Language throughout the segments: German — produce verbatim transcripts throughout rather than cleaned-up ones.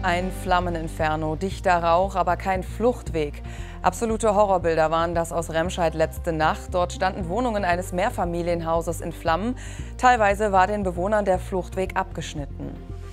Ein Flammeninferno, dichter Rauch, aber kein Fluchtweg. Absolute Horrorbilder waren das aus Remscheid letzte Nacht. Dort standen Wohnungen eines Mehrfamilienhauses in Flammen. Teilweise war den Bewohnern der Fluchtweg abgeschnitten.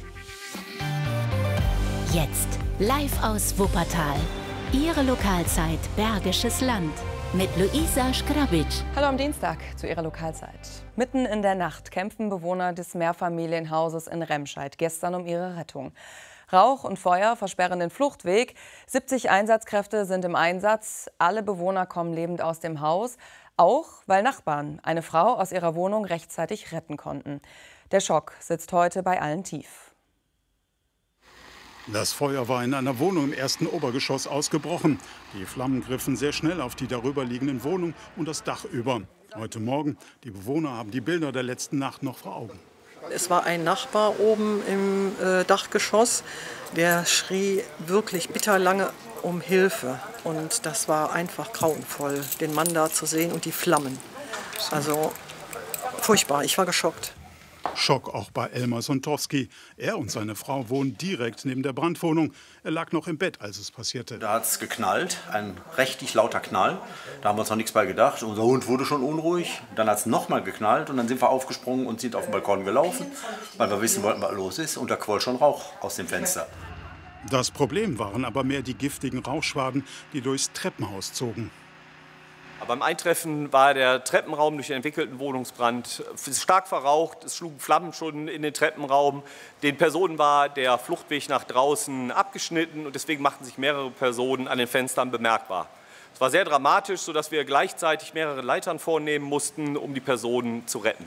Jetzt live aus Wuppertal. Ihre Lokalzeit Bergisches Land mit Luisa Schgrabic. Hallo am Dienstag zu Ihrer Lokalzeit. Mitten in der Nacht kämpfen Bewohner des Mehrfamilienhauses in Remscheid gestern um ihre Rettung. Rauch und Feuer versperren den Fluchtweg. siebzig Einsatzkräfte sind im Einsatz. Alle Bewohner kommen lebend aus dem Haus. Auch weil Nachbarn eine Frau aus ihrer Wohnung rechtzeitig retten konnten. Der Schock sitzt heute bei allen tief. Das Feuer war in einer Wohnung im ersten Obergeschoss ausgebrochen. Die Flammen griffen sehr schnell auf die darüberliegenden Wohnung und das Dach über. Heute Morgen, die Bewohner haben die Bilder der letzten Nacht noch vor Augen. Es war ein Nachbar oben im äh, Dachgeschoss, der schrie wirklich bitterlange um Hilfe. Und das war einfach grauenvoll, den Mann da zu sehen und die Flammen. Also furchtbar, ich war geschockt. Schock auch bei Elmar Sontowski. Er und seine Frau wohnen direkt neben der Brandwohnung. Er lag noch im Bett, als es passierte. Da hat es geknallt, ein richtig lauter Knall. Da haben wir uns noch nichts bei gedacht. Unser Hund wurde schon unruhig. Dann hat es nochmal geknallt und dann sind wir aufgesprungen und sind auf den Balkon gelaufen, weil wir wissen wollten, was los ist. Und da quoll schon Rauch aus dem Fenster. Das Problem waren aber mehr die giftigen Rauchschwaden, die durchs Treppenhaus zogen. Beim Eintreffen war der Treppenraum durch den entwickelten Wohnungsbrand stark verraucht. Es schlugen Flammen schon in den Treppenraum. Den Personen war der Fluchtweg nach draußen abgeschnitten und deswegen machten sich mehrere Personen an den Fenstern bemerkbar. Es war sehr dramatisch, sodass wir gleichzeitig mehrere Leitern vornehmen mussten, um die Personen zu retten.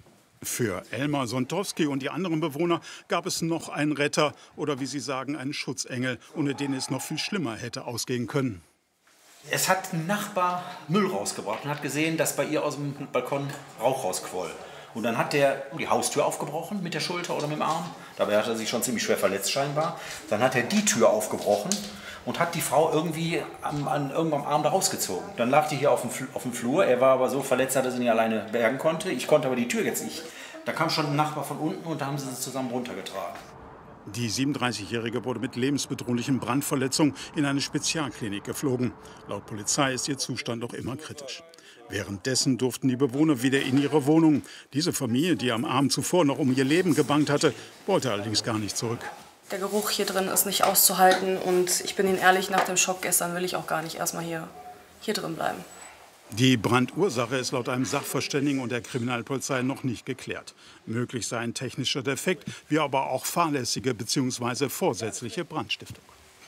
Für Elmar Sontowski und die anderen Bewohner gab es noch einen Retter oder wie sie sagen, einen Schutzengel, ohne den es noch viel schlimmer hätte ausgehen können. Es hat ein Nachbar Müll rausgebracht und hat gesehen, dass bei ihr aus dem Balkon Rauch rausquoll. Und dann hat der die Haustür aufgebrochen mit der Schulter oder mit dem Arm. Dabei hat er sich schon ziemlich schwer verletzt scheinbar. Dann hat er die Tür aufgebrochen und hat die Frau irgendwie am, an irgendeinem Arm da rausgezogen. Dann lag die hier auf dem, auf dem Flur. Er war aber so verletzt, dass er sie nicht alleine bergen konnte. Ich konnte aber die Tür jetzt nicht. Da kam schon ein Nachbar von unten und da haben sie sie zusammen runtergetragen. Die siebenunddreißigjährige wurde mit lebensbedrohlichen Brandverletzungen in eine Spezialklinik geflogen. Laut Polizei ist ihr Zustand noch immer kritisch. Währenddessen durften die Bewohner wieder in ihre Wohnung. Diese Familie, die am Abend zuvor noch um ihr Leben gebangt hatte, wollte allerdings gar nicht zurück. Der Geruch hier drin ist nicht auszuhalten und ich bin Ihnen ehrlich, nach dem Schock gestern will ich auch gar nicht erstmal hier, hier drin bleiben. Die Brandursache ist laut einem Sachverständigen und der Kriminalpolizei noch nicht geklärt. Möglich sei ein technischer Defekt, wie aber auch fahrlässige bzw. vorsätzliche Brandstiftung.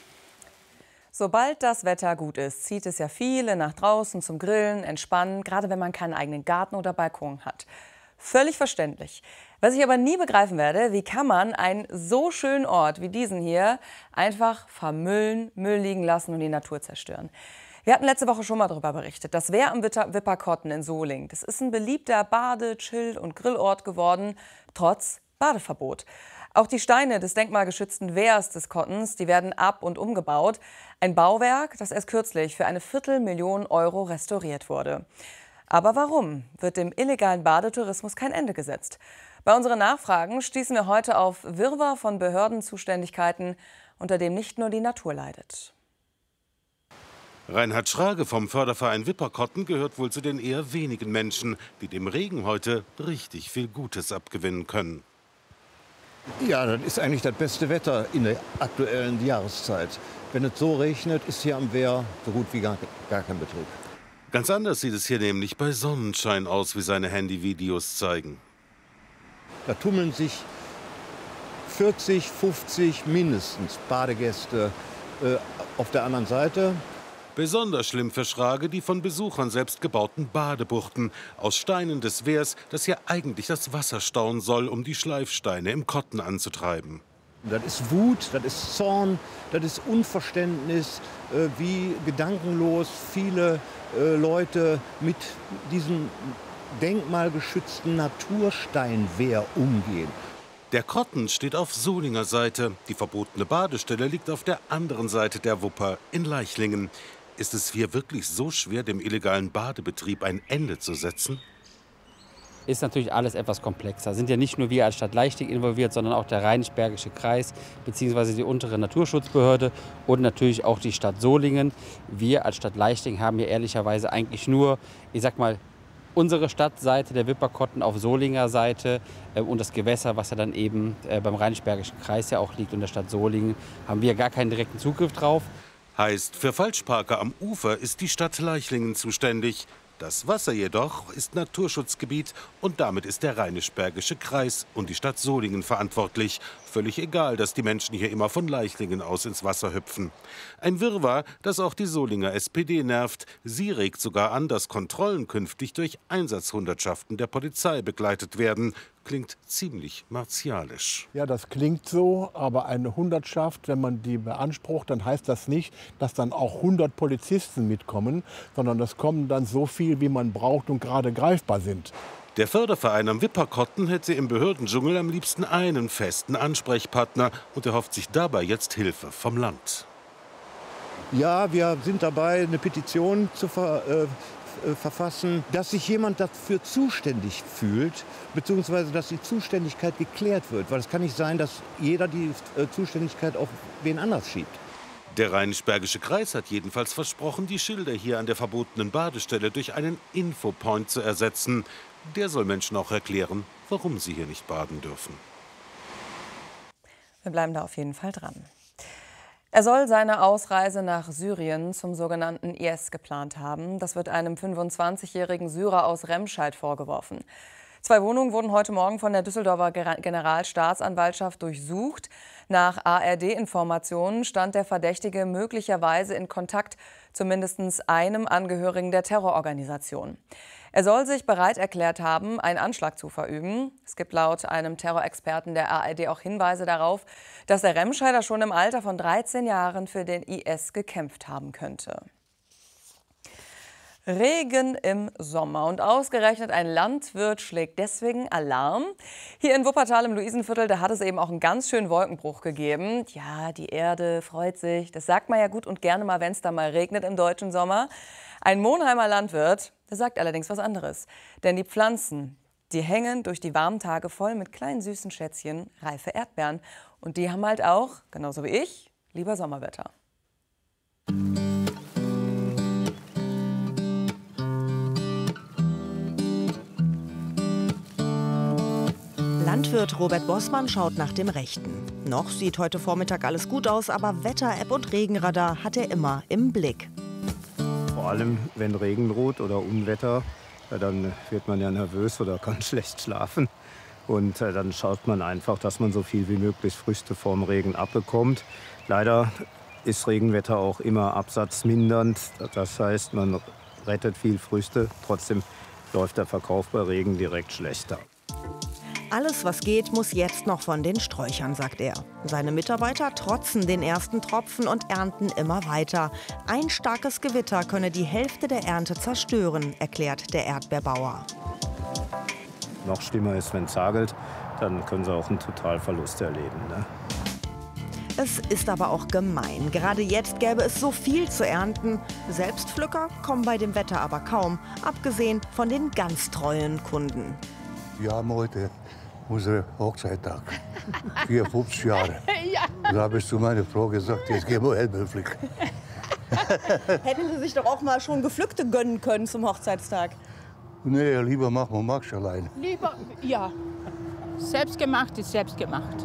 Sobald das Wetter gut ist, zieht es ja viele nach draußen zum Grillen, Entspannen, gerade wenn man keinen eigenen Garten oder Balkon hat. Völlig verständlich. Was ich aber nie begreifen werde, wie kann man einen so schönen Ort wie diesen hier einfach vermüllen, Müll liegen lassen und die Natur zerstören. Wir hatten letzte Woche schon mal darüber berichtet. Das Wehr am Wipperkotten in Soling. Das ist ein beliebter Bade-, Chill- und Grillort geworden, trotz Badeverbot. Auch die Steine des denkmalgeschützten Wehrs des Kottens, die werden ab- und umgebaut. Ein Bauwerk, das erst kürzlich für eine Viertelmillion Euro restauriert wurde. Aber warum wird dem illegalen Badetourismus kein Ende gesetzt? Bei unseren Nachfragen stießen wir heute auf Wirrwarr von Behördenzuständigkeiten, unter dem nicht nur die Natur leidet. Reinhard Schrage vom Förderverein Wipperkotten gehört wohl zu den eher wenigen Menschen, die dem Regen heute richtig viel Gutes abgewinnen können. Ja, das ist eigentlich das beste Wetter in der aktuellen Jahreszeit. Wenn es so regnet, ist hier am Wehr so gut wie gar, gar kein Betrieb. Ganz anders sieht es hier nämlich bei Sonnenschein aus, wie seine Handyvideos zeigen. Da tummeln sich vierzig, fünfzig mindestens Badegäste äh, auf der anderen Seite. Besonders schlimm für Schrage die von Besuchern selbst gebauten Badebuchten aus Steinen des Wehrs, das ja eigentlich das Wasser stauen soll, um die Schleifsteine im Kotten anzutreiben. Das ist Wut, das ist Zorn, das ist Unverständnis, äh, wie gedankenlos viele äh, Leute mit diesem denkmalgeschützten Natursteinwehr umgehen. Der Kotten steht auf Solinger Seite. Die verbotene Badestelle liegt auf der anderen Seite der Wupper in Leichlingen. Ist es hier wirklich so schwer, dem illegalen Badebetrieb ein Ende zu setzen? ist natürlich alles etwas komplexer. Sind ja nicht nur wir als Stadt Leichting involviert, sondern auch der Rheinisch-Bergische Kreis bzw. die untere Naturschutzbehörde und natürlich auch die Stadt Solingen. Wir als Stadt Leichting haben ja ehrlicherweise eigentlich nur, ich sag mal, unsere Stadtseite, der Wipperkotten auf Solinger Seite äh, und das Gewässer, was ja dann eben äh, beim Rheinisch-Bergischen Kreis ja auch liegt und der Stadt Solingen, haben wir gar keinen direkten Zugriff drauf. Heißt, für Falschparker am Ufer ist die Stadt Leichlingen zuständig. Das Wasser jedoch ist Naturschutzgebiet und damit ist der Rheinisch-Bergische Kreis und die Stadt Solingen verantwortlich. Völlig egal, dass die Menschen hier immer von Leichlingen aus ins Wasser hüpfen. Ein Wirrwarr, das auch die Solinger S P D nervt. Sie regt sogar an, dass Kontrollen künftig durch Einsatzhundertschaften der Polizei begleitet werden. Klingt ziemlich martialisch. Ja, das klingt so, aber eine Hundertschaft, wenn man die beansprucht, dann heißt das nicht, dass dann auch hundert Polizisten mitkommen, sondern es kommen dann so viel, wie man braucht und gerade greifbar sind. Der Förderverein am Wipperkotten hätte im Behördendschungel am liebsten einen festen Ansprechpartner und erhofft sich dabei jetzt Hilfe vom Land. Ja, wir sind dabei, eine Petition zu ver, äh, verfassen, dass sich jemand dafür zuständig fühlt, beziehungsweise dass die Zuständigkeit geklärt wird. Weil es kann nicht sein, dass jeder die äh, Zuständigkeit auf wen anders schiebt. Der Rheinisch-Bergische Kreis hat jedenfalls versprochen, die Schilder hier an der verbotenen Badestelle durch einen Infopoint zu ersetzen. Der soll Menschen auch erklären, warum sie hier nicht baden dürfen. Wir bleiben da auf jeden Fall dran. Er soll seine Ausreise nach Syrien zum sogenannten I S geplant haben. Das wird einem fünfundzwanzigjährigen Syrer aus Remscheid vorgeworfen. Zwei Wohnungen wurden heute Morgen von der Düsseldorfer Generalstaatsanwaltschaft durchsucht. Nach A R D-Informationen stand der Verdächtige möglicherweise in Kontakt zu mindestens einem Angehörigen der Terrororganisation. Er soll sich bereit erklärt haben, einen Anschlag zu verüben. Es gibt laut einem Terrorexperten der A R D auch Hinweise darauf, dass der Remscheider schon im Alter von dreizehn Jahren für den I S gekämpft haben könnte. Regen im Sommer und ausgerechnet ein Landwirt schlägt deswegen Alarm. Hier in Wuppertal im Luisenviertel, da hat es eben auch einen ganz schönen Wolkenbruch gegeben. Ja, die Erde freut sich. Das sagt man ja gut und gerne mal, wenn es da mal regnet im deutschen Sommer. Ein Monheimer Landwirt, der sagt allerdings was anderes. Denn die Pflanzen, die hängen durch die warmen Tage voll mit kleinen süßen Schätzchen, reife Erdbeeren. Und die haben halt auch, genauso wie ich, lieber Sommerwetter. Landwirt Robert Bossmann schaut nach dem Rechten. Noch sieht heute Vormittag alles gut aus, aber Wetter-App und Regenradar hat er immer im Blick. Vor allem, wenn Regen droht oder Unwetter, dann wird man ja nervös oder kann schlecht schlafen. Und dann schaut man einfach, dass man so viel wie möglich Früchte vorm Regen abbekommt. Leider ist Regenwetter auch immer absatzmindernd. Das heißt, man rettet viel Früchte, trotzdem läuft der Verkauf bei Regen direkt schlechter. Alles, was geht, muss jetzt noch von den Sträuchern, sagt er. Seine Mitarbeiter trotzen den ersten Tropfen und ernten immer weiter. Ein starkes Gewitter könne die Hälfte der Ernte zerstören, erklärt der Erdbeerbauer. Noch schlimmer ist, wenn es hagelt, dann können sie auch einen Totalverlust erleben, ne? Es ist aber auch gemein. Gerade jetzt gäbe es so viel zu ernten. Selbstpflücker kommen bei dem Wetter aber kaum, abgesehen von den ganz treuen Kunden. Wir haben heute unseren Hochzeittag. vierundfünfzig Jahre. Ja. Da habe ich zu meiner Frau gesagt, jetzt gehen wir Erdbeeren pflücken. Hätten Sie sich doch auch mal schon Gepflückte gönnen können zum Hochzeitstag? Nee, lieber machen wir Max allein. Lieber, ja. Selbstgemacht ist selbstgemacht.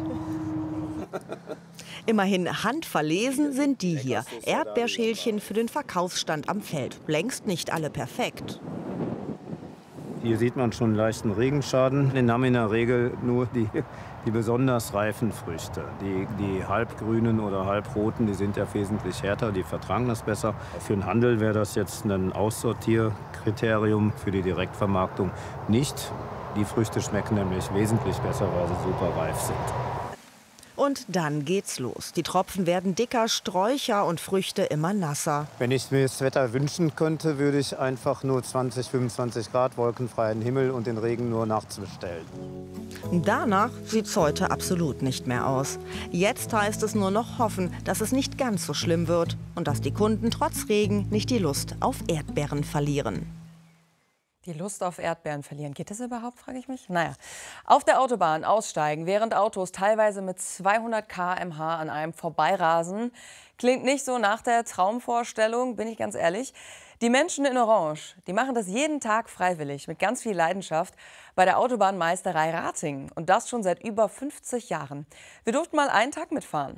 Immerhin handverlesen sind die hier. Erdbeerschälchen für den Verkaufsstand am Feld. Längst nicht alle perfekt. Hier sieht man schon einen leichten Regenschaden. Den haben in der Regel nur die, die besonders reifen Früchte. Die, die halbgrünen oder halbroten, die sind ja wesentlich härter, die vertragen das besser. Für den Handel wäre das jetzt ein Aussortierkriterium, für die Direktvermarktung nicht. Die Früchte schmecken nämlich wesentlich besser, weil sie super reif sind. Und dann geht's los. Die Tropfen werden dicker, Sträucher und Früchte immer nasser. Wenn ich mir das Wetter wünschen könnte, würde ich einfach nur zwanzig, fünfundzwanzig Grad, wolkenfreien Himmel und den Regen nur nachts bestellen. Danach sieht's heute absolut nicht mehr aus. Jetzt heißt es nur noch hoffen, dass es nicht ganz so schlimm wird und dass die Kunden trotz Regen nicht die Lust auf Erdbeeren verlieren. Die Lust auf Erdbeeren verlieren. Geht das überhaupt, frage ich mich? Naja. Auf der Autobahn aussteigen, während Autos teilweise mit zweihundert Kilometer pro Stunde an einem vorbeirasen. Klingt nicht so nach der Traumvorstellung, bin ich ganz ehrlich. Die Menschen in Orange, die machen das jeden Tag freiwillig, mit ganz viel Leidenschaft, bei der Autobahnmeisterei Ratingen. Und das schon seit über fünfzig Jahren. Wir durften mal einen Tag mitfahren.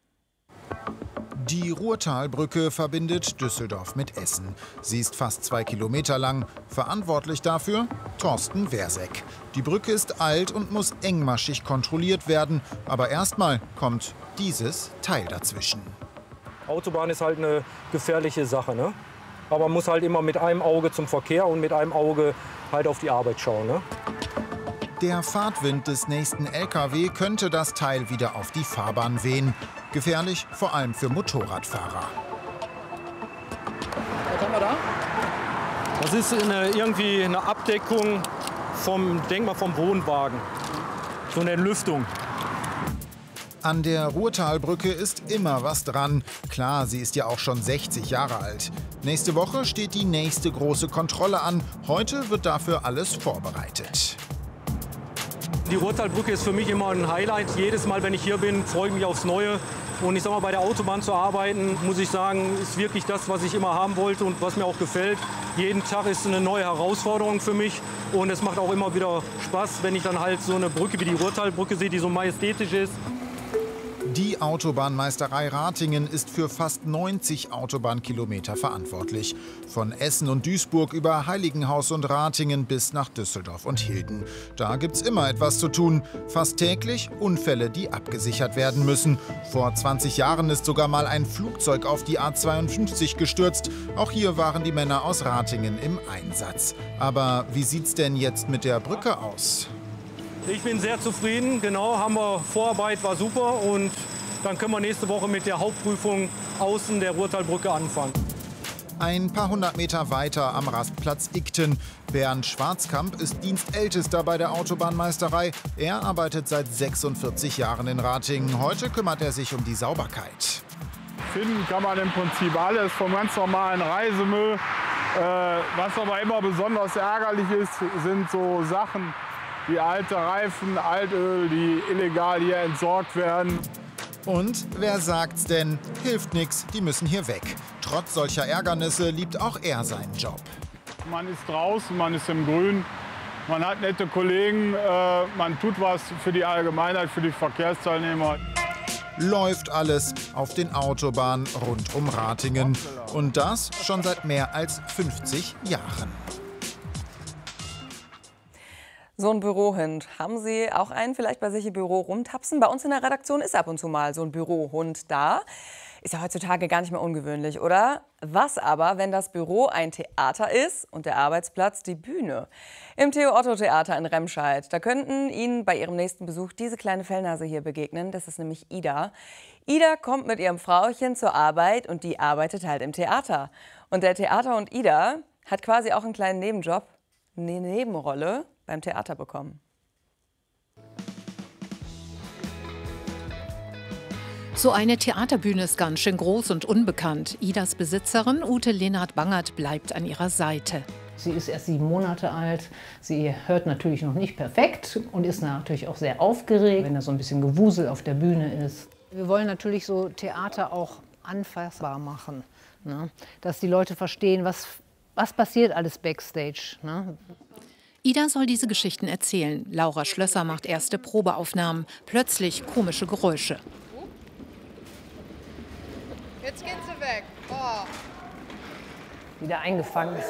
Die Ruhrtalbrücke verbindet Düsseldorf mit Essen. Sie ist fast zwei Kilometer lang. Verantwortlich dafür Thorsten Wersek. Die Brücke ist alt und muss engmaschig kontrolliert werden. Aber erstmal kommt dieses Teil dazwischen. Autobahn ist halt eine gefährliche Sache, ne? Aber man muss halt immer mit einem Auge zum Verkehr und mit einem Auge halt auf die Arbeit schauen, ne? Der Fahrtwind des nächsten L K W könnte das Teil wieder auf die Fahrbahn wehen. Gefährlich vor allem für Motorradfahrer. Was haben wir da? Das ist eine, irgendwie eine Abdeckung vom, denk mal, vom Wohnwagen. So eine Entlüftung. An der Ruhrtalbrücke ist immer was dran. Klar, sie ist ja auch schon sechzig Jahre alt. Nächste Woche steht die nächste große Kontrolle an. Heute wird dafür alles vorbereitet. Die Ruhrtalbrücke ist für mich immer ein Highlight. Jedes Mal, wenn ich hier bin, freue ich mich aufs Neue. Und ich sag mal, bei der Autobahn zu arbeiten, muss ich sagen, ist wirklich das, was ich immer haben wollte und was mir auch gefällt. Jeden Tag ist eine neue Herausforderung für mich. Und es macht auch immer wieder Spaß, wenn ich dann halt so eine Brücke wie die Ruhrtalbrücke sehe, die so majestätisch ist. Die Autobahnmeisterei Ratingen ist für fast neunzig Autobahnkilometer verantwortlich. Von Essen und Duisburg über Heiligenhaus und Ratingen bis nach Düsseldorf und Hilden. Da gibt's immer etwas zu tun. Fast täglich Unfälle, die abgesichert werden müssen. Vor zwanzig Jahren ist sogar mal ein Flugzeug auf die A zweiundfünfzig gestürzt. Auch hier waren die Männer aus Ratingen im Einsatz. Aber wie sieht's denn jetzt mit der Brücke aus? Ich bin sehr zufrieden. Genau, haben wir Vorarbeit, war super. Und dann können wir nächste Woche mit der Hauptprüfung außen der Ruhrtalbrücke anfangen. Ein paar hundert Meter weiter am Rastplatz Igten. Bernd Schwarzkamp ist Dienstältester bei der Autobahnmeisterei. Er arbeitet seit sechsundvierzig Jahren in Ratingen. Heute kümmert er sich um die Sauberkeit. Finden kann man im Prinzip alles, vom ganz normalen Reisemüll. Äh, was aber immer besonders ärgerlich ist, sind so Sachen wie alte Reifen, Altöl, die illegal hier entsorgt werden. Und wer sagt's denn? Hilft nix, die müssen hier weg. Trotz solcher Ärgernisse liebt auch er seinen Job. Man ist draußen, man ist im Grün, man hat nette Kollegen, äh, man tut was für die Allgemeinheit, für die Verkehrsteilnehmer. Läuft alles auf den Autobahnen rund um Ratingen. Und das schon seit mehr als fünfzig Jahren. So ein Bürohund. Haben Sie auch einen vielleicht bei sich im Büro rumtapsen? Bei uns in der Redaktion ist ab und zu mal so ein Bürohund da. Ist ja heutzutage gar nicht mehr ungewöhnlich, oder? Was aber, wenn das Büro ein Theater ist und der Arbeitsplatz die Bühne? Im Theo-Otto-Theater in Remscheid. Da könnten Ihnen bei Ihrem nächsten Besuch diese kleine Fellnase hier begegnen. Das ist nämlich Ida. Ida kommt mit ihrem Frauchen zur Arbeit und die arbeitet halt im Theater. Und der Theaterhund Ida hat quasi auch einen kleinen Nebenjob, eine Nebenrolle beim Theater bekommen. So eine Theaterbühne ist ganz schön groß und unbekannt. Idas Besitzerin Ute Lenard-Bangert bleibt an ihrer Seite. Sie ist erst sieben Monate alt. Sie hört natürlich noch nicht perfekt und ist natürlich auch sehr aufgeregt, wenn da so ein bisschen Gewusel auf der Bühne ist. Wir wollen natürlich so Theater auch anfassbar machen, ne? Dass die Leute verstehen, was, was passiert alles backstage. Ne? Ida soll diese Geschichten erzählen. Laura Schlösser macht erste Probeaufnahmen. Plötzlich komische Geräusche. Jetzt geht sie weg. Oh. Wieder eingefangen ist.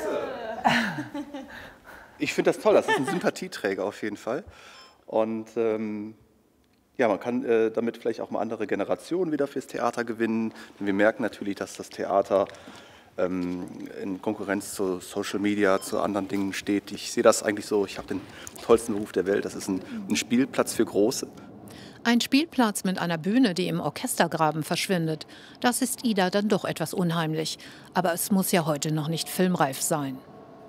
Ich finde das toll. Das ist ein Sympathieträger auf jeden Fall. Und ähm, ja, man kann äh, damit vielleicht auch mal andere Generationen wieder fürs Theater gewinnen. Denn wir merken natürlich, dass das Theater in Konkurrenz zu Social Media, zu anderen Dingen steht. Ich sehe das eigentlich so, ich habe den tollsten Beruf der Welt. Das ist ein, ein Spielplatz für Große. Ein Spielplatz mit einer Bühne, die im Orchestergraben verschwindet. Das ist Ida dann doch etwas unheimlich. Aber es muss ja heute noch nicht filmreif sein.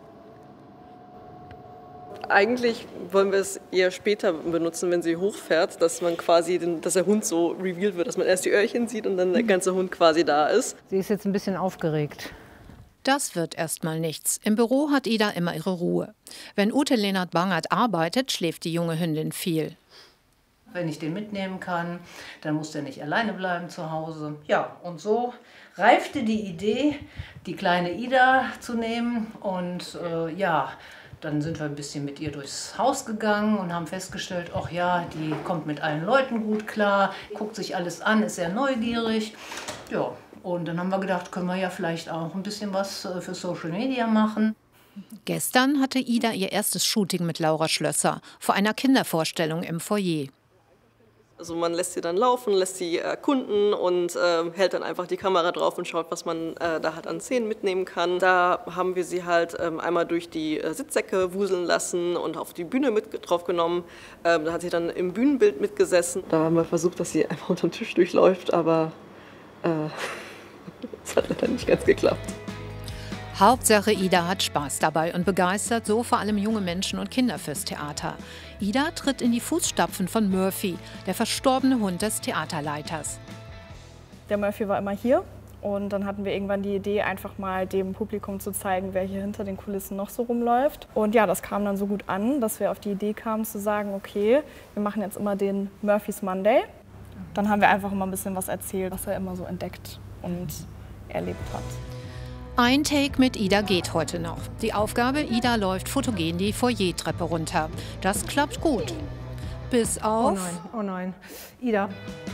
Eigentlich wollen wir es eher später benutzen, wenn sie hochfährt, dass man quasi, den, dass der Hund so revealed wird, dass man erst die Öhrchen sieht und dann der ganze Hund quasi da ist. Sie ist jetzt ein bisschen aufgeregt. Das wird erstmal nichts. Im Büro hat Ida immer ihre Ruhe. Wenn Ute Lehnert-Bangert arbeitet, schläft die junge Hündin viel. Wenn ich den mitnehmen kann, dann muss der nicht alleine bleiben zu Hause. Ja, und so reifte die Idee, die kleine Ida zu nehmen. Und äh, ja, dann sind wir ein bisschen mit ihr durchs Haus gegangen und haben festgestellt, ach ja, die kommt mit allen Leuten gut klar, guckt sich alles an, ist sehr neugierig. Ja, und dann haben wir gedacht, können wir ja vielleicht auch ein bisschen was für Social Media machen. Gestern hatte Ida ihr erstes Shooting mit Laura Schlösser vor einer Kindervorstellung im Foyer. Also man lässt sie dann laufen, lässt sie erkunden und äh, hält dann einfach die Kamera drauf und schaut, was man äh, da halt an Szenen mitnehmen kann. Da haben wir sie halt ähm, einmal durch die äh, Sitzsäcke wuseln lassen und auf die Bühne mit drauf genommen. Ähm, da hat sie dann im Bühnenbild mitgesessen. Da haben wir versucht, dass sie einfach unter den Tisch durchläuft, aber äh, es hat leider nicht ganz geklappt. Hauptsache Ida hat Spaß dabei und begeistert so vor allem junge Menschen und Kinder fürs Theater. Ida tritt in die Fußstapfen von Murphy, der verstorbene Hund des Theaterleiters. Der Murphy war immer hier und dann hatten wir irgendwann die Idee, einfach mal dem Publikum zu zeigen, wer hier hinter den Kulissen noch so rumläuft. Und ja, das kam dann so gut an, dass wir auf die Idee kamen zu sagen, okay, wir machen jetzt immer den Murphy's Monday. Dann haben wir einfach immer ein bisschen was erzählt, was er immer so entdeckt und erlebt hat. Ein Take mit Ida geht heute noch. Die Aufgabe, Ida läuft fotogen die Foyertreppe runter. Das klappt gut. Bis auf... Oh nein, oh nein. Ida.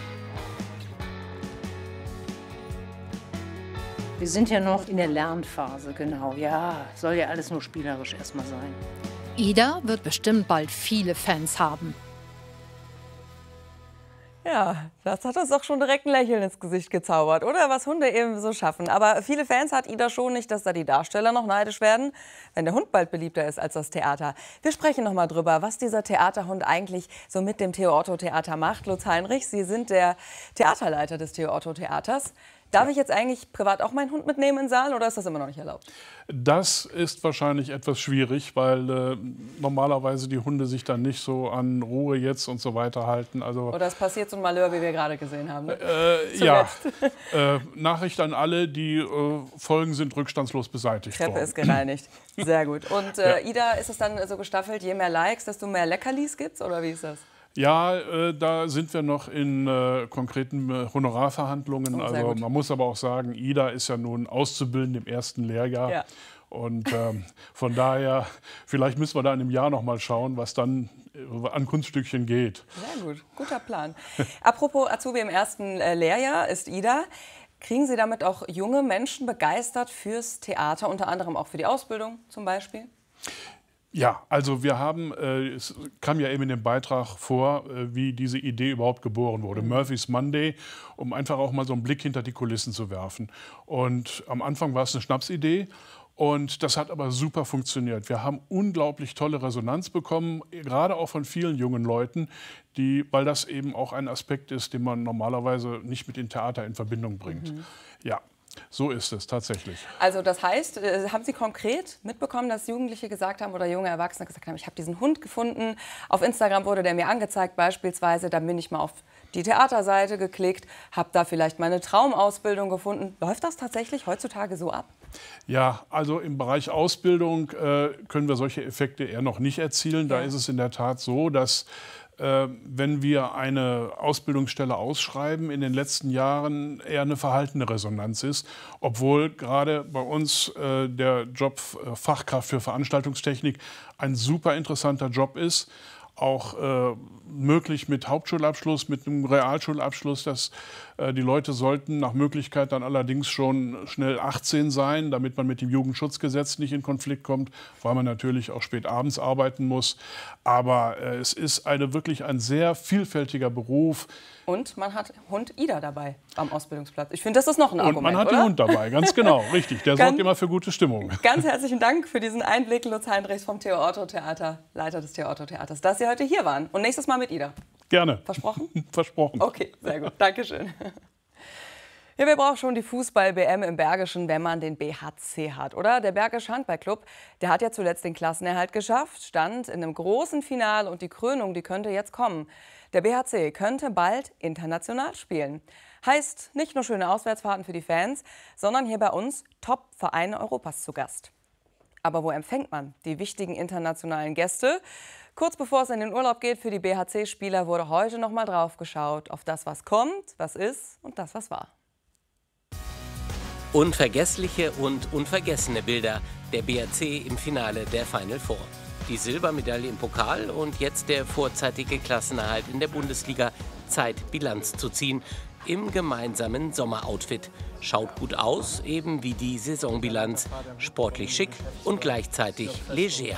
Wir sind ja noch in der Lernphase, genau. Ja, soll ja alles nur spielerisch erstmal sein. Ida wird bestimmt bald viele Fans haben. Ja, das hat uns doch schon direkt ein Lächeln ins Gesicht gezaubert, oder? Was Hunde eben so schaffen. Aber viele Fans hat Ida schon, nicht, dass da die Darsteller noch neidisch werden, wenn der Hund bald beliebter ist als das Theater. Wir sprechen noch mal drüber, was dieser Theaterhund eigentlich so mit dem Theo-Otto-Theater macht. Lutz Heinrich, Sie sind der Theaterleiter des Theo-Otto-Theaters. Darf ich jetzt eigentlich privat auch meinen Hund mitnehmen in den Saal oder ist das immer noch nicht erlaubt? Das ist wahrscheinlich etwas schwierig, weil äh, normalerweise die Hunde sich dann nicht so an Ruhe jetzt und so weiter halten. Also, oder es passiert so ein Malheur, wie wir gerade gesehen haben. Ne? Äh, ja, äh, Nachricht an alle, die äh, Folgen sind rückstandslos beseitigt Treppe worden. ist gereinigt. Sehr gut. Und äh, ja. Ida, ist es dann so gestaffelt, je mehr Likes, desto mehr Leckerlis gibt's oder wie ist das? Ja, äh, da sind wir noch in äh, konkreten äh, Honorarverhandlungen. Oh, also man muss aber auch sagen, Ida ist ja nun Auszubildende im ersten Lehrjahr. Ja. Und ähm, von daher, vielleicht müssen wir da in einem Jahr noch mal schauen, was dann äh, an Kunststückchen geht. Sehr gut, guter Plan. Apropos Azubi im ersten äh, Lehrjahr ist Ida. Kriegen Sie damit auch junge Menschen begeistert fürs Theater, unter anderem auch für die Ausbildung zum Beispiel? Ja, also wir haben, äh, es kam ja eben in dem Beitrag vor, äh, wie diese Idee überhaupt geboren wurde. Mhm. Murphy's Monday, um einfach auch mal so einen Blick hinter die Kulissen zu werfen. Und am Anfang war es eine Schnapsidee. Und das hat aber super funktioniert. Wir haben unglaublich tolle Resonanz bekommen, gerade auch von vielen jungen Leuten, die, weil das eben auch ein Aspekt ist, den man normalerweise nicht mit dem Theater in Verbindung bringt. Mhm. Ja. So ist es tatsächlich. Also das heißt, haben Sie konkret mitbekommen, dass Jugendliche gesagt haben oder junge Erwachsene gesagt haben, ich habe diesen Hund gefunden, auf Instagram wurde der mir angezeigt beispielsweise, dann bin ich mal auf die Theaterseite geklickt, habe da vielleicht meine Traumausbildung gefunden. Läuft das tatsächlich heutzutage so ab? Ja, also im Bereich Ausbildung äh, können wir solche Effekte eher noch nicht erzielen. Da ja. ist es in der Tat so, dass äh, wenn wir eine Ausbildungsstelle ausschreiben, in den letzten Jahren eher eine verhaltene Resonanz ist, obwohl gerade bei uns äh, der Job äh, Fachkraft für Veranstaltungstechnik ein super interessanter Job ist. Auch äh, möglich mit Hauptschulabschluss, mit einem Realschulabschluss. Dass, äh, die Leute sollten nach Möglichkeit dann allerdings schon schnell achtzehn sein, damit man mit dem Jugendschutzgesetz nicht in Konflikt kommt, weil man natürlich auch spät abends arbeiten muss. Aber äh, es ist eine, wirklich ein sehr vielfältiger Beruf. Und man hat Hund Ida dabei am Ausbildungsplatz. Ich finde, das ist noch ein Argument, Und man hat oder? den Hund dabei, ganz genau, richtig. Der sorgt immer für gute Stimmung. Ganz herzlichen Dank für diesen Einblick, Lutz Heinrichs vom Theo-Otto-Theater, Leiter des Theo-Otto-Theaters, dass Sie heute hier waren. Und nächstes Mal mit Ida. Gerne. Versprochen? Versprochen. Okay, sehr gut. Dankeschön. Ja, wir brauchen schon die Fußball-B M im Bergischen, wenn man den B H C hat, oder? Der Bergische Handballclub, der hat ja zuletzt den Klassenerhalt geschafft, stand in einem großen Finale und die Krönung, die könnte jetzt kommen. Der B H C könnte bald international spielen. Heißt nicht nur schöne Auswärtsfahrten für die Fans, sondern hier bei uns Top-Vereine Europas zu Gast. Aber wo empfängt man die wichtigen internationalen Gäste? Kurz bevor es in den Urlaub geht für die B H C-Spieler, wurde heute noch mal drauf geschaut auf das, was kommt, was ist und das, was war. Unvergessliche und unvergessene Bilder. Der B H C im Finale der Final Four. Die Silbermedaille im Pokal und jetzt der vorzeitige Klassenerhalt in der Bundesliga. Zeit, Bilanz zu ziehen im gemeinsamen Sommeroutfit. Schaut gut aus, eben wie die Saisonbilanz. Sportlich schick und gleichzeitig leger.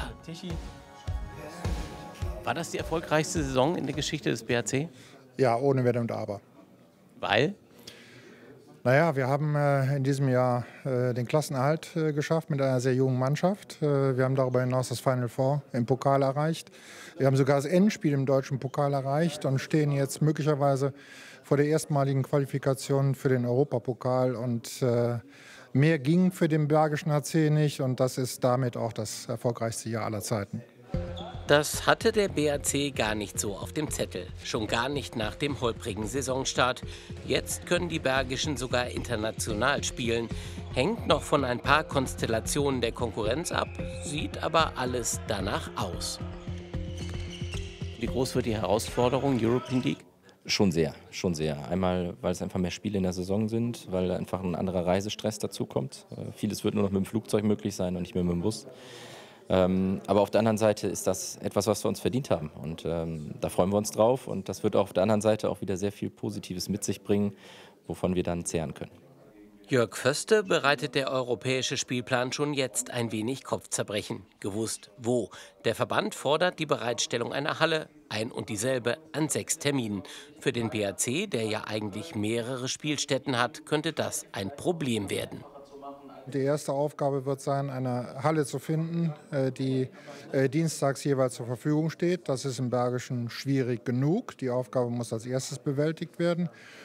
War das die erfolgreichste Saison in der Geschichte des B H C? Ja, ohne Wenn und Aber. Weil? Naja, wir haben äh, in diesem Jahr äh, den Klassenerhalt äh, geschafft mit einer sehr jungen Mannschaft. Äh, wir haben darüber hinaus das Final Four im Pokal erreicht. Wir haben sogar das Endspiel im deutschen Pokal erreicht und stehen jetzt möglicherweise vor der erstmaligen Qualifikation für den Europapokal. Und äh, mehr ging für den Bergischen H C nicht und das ist damit auch das erfolgreichste Jahr aller Zeiten. Das hatte der B H C gar nicht so auf dem Zettel. Schon gar nicht nach dem holprigen Saisonstart. Jetzt können die Bergischen sogar international spielen. Hängt noch von ein paar Konstellationen der Konkurrenz ab, sieht aber alles danach aus. Wie groß wird die Herausforderung European League? Schon sehr, schon sehr. Einmal, weil es einfach mehr Spiele in der Saison sind, weil einfach ein anderer Reisestress dazu kommt. Vieles wird nur noch mit dem Flugzeug möglich sein und nicht mehr mit dem Bus. Ähm, aber auf der anderen Seite ist das etwas, was wir uns verdient haben und ähm, da freuen wir uns drauf und das wird auf der anderen Seite auch wieder sehr viel Positives mit sich bringen, wovon wir dann zehren können. Jörg Föste bereitet der europäische Spielplan schon jetzt ein wenig Kopfzerbrechen. Gewusst, wo. Der Verband fordert die Bereitstellung einer Halle, ein und dieselbe, an sechs Terminen. Für den B H C, der ja eigentlich mehrere Spielstätten hat, könnte das ein Problem werden. Die erste Aufgabe wird sein, eine Halle zu finden, die dienstags jeweils zur Verfügung steht. Das ist im Bergischen schwierig genug. Die Aufgabe muss als erstes bewältigt werden.